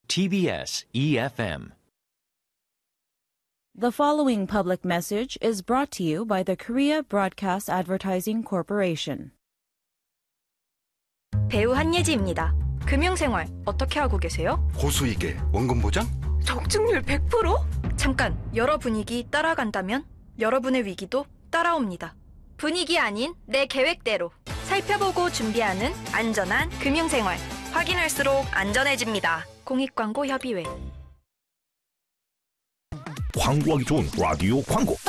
TBS EFM. The following public message is brought to you by the Korea Broadcast Advertising Corporation. 배우 한예지입니다. 금융생활 어떻게 하고 계세요? 고수익에 원금 보장? 적중률 100%? 잠깐, 여러 분위기 따라간다면 여러분의 위기도 따라옵니다. 분위기 아닌 내 계획대로 살펴보고 준비하는 안전한 금융생활. 확인할수록 안전해집니다. 공익광고협의회. 광고하기 좋은 라디오 광고.